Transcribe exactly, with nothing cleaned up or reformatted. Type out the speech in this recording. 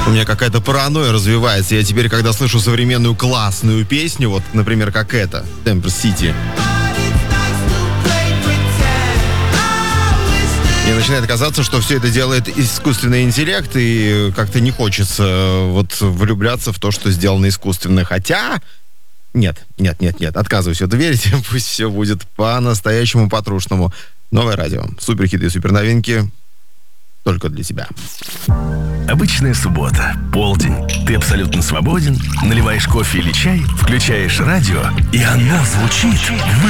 У меня какая-то паранойя развивается. Я теперь, когда слышу современную классную песню, вот, например, как эта, Temper City, мне начинает казаться, что все это делает искусственный интеллект, и как-то не хочется вот влюбляться в то, что сделано искусственно. Хотя... Нет, нет, нет, нет, отказываюсь в это верить. Пусть все будет по-настоящему потрушному. Новое радио. Суперхиты и суперновинки только для тебя. Обычная суббота, полдень. Ты абсолютно свободен, наливаешь кофе или чай, включаешь радио, и оно звучит